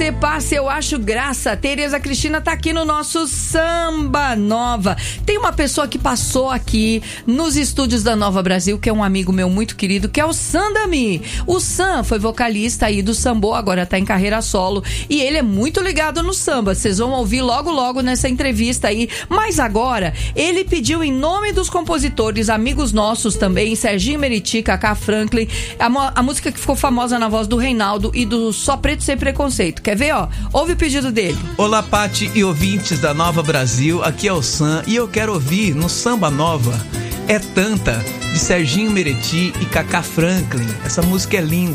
você passa, eu acho graça. Tereza Cristina tá aqui no nosso Samba Nova. Tem uma pessoa que passou aqui nos estúdios da Nova Brasil, que é um amigo meu muito querido, que é o Sandami. O Sam foi vocalista aí do Sambô, agora tá em carreira solo. E ele é muito ligado no samba. Vocês vão ouvir logo nessa entrevista aí. Mas agora, ele pediu em nome dos compositores, amigos nossos também, Serginho Meriti, Cacá Franklin, a música que ficou famosa na voz do Reinaldo e do Só Preto Sem Preconceito. Quer ver, ó? Ouve o pedido dele. Olá, Pati e ouvintes da Nova Brasil, aqui é o Sam e eu quero ouvir no Samba Nova É Tanta, de Serginho Meriti e Cacá Franklin. Essa música é linda.